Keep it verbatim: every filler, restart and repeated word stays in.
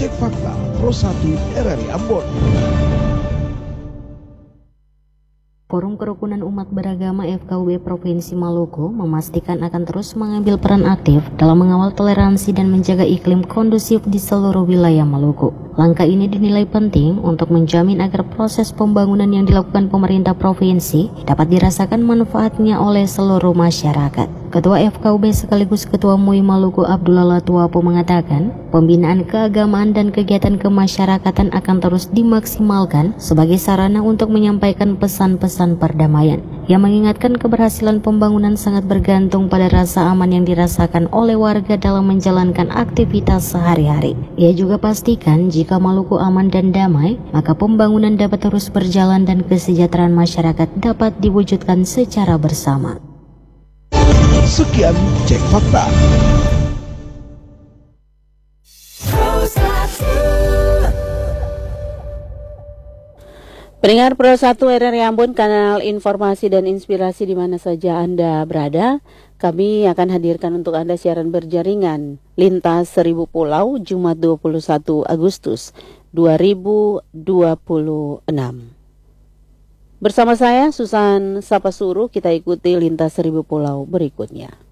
Cek Fakta Pro satu R R I Ambon. Forum Kerukunan Umat Beragama F K U B Provinsi Maluku memastikan akan terus mengambil peran aktif dalam mengawal toleransi dan menjaga iklim kondusif di seluruh wilayah Maluku. Langkah ini dinilai penting untuk menjamin agar proses pembangunan yang dilakukan pemerintah provinsi dapat dirasakan manfaatnya oleh seluruh masyarakat. Ketua F K U B sekaligus Ketua M U I Maluku Abdullah Latuapo mengatakan, pembinaan keagamaan dan kegiatan kemasyarakatan akan terus dimaksimalkan sebagai sarana untuk menyampaikan pesan-pesan perdamaian. Ia mengingatkan keberhasilan pembangunan sangat bergantung pada rasa aman yang dirasakan oleh warga dalam menjalankan aktivitas sehari-hari. Ia juga pastikan jika Maluku aman dan damai, maka pembangunan dapat terus berjalan dan kesejahteraan masyarakat dapat diwujudkan secara bersama. Sekian Cek Fakta. Pendengar Pro satu R R I Ambon, kanal informasi dan inspirasi di mana saja Anda berada, kami akan hadirkan untuk Anda siaran berjaringan Lintas Seribu Pulau Jumat dua puluh satu Agustus dua ribu dua puluh enam. Bersama saya Susan Sapasuruh, kita ikuti Lintas Seribu Pulau berikutnya.